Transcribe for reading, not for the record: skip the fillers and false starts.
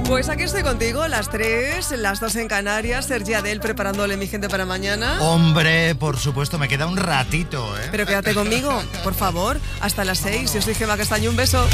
Pues aquí estoy contigo, las 3, las 2 en Canarias, Sergi Adel preparándole mi gente para mañana. Hombre, por supuesto, me queda un ratito, ¿eh? Pero quédate conmigo, por favor, hasta las 6. Yo soy Gemma Castaño, un beso.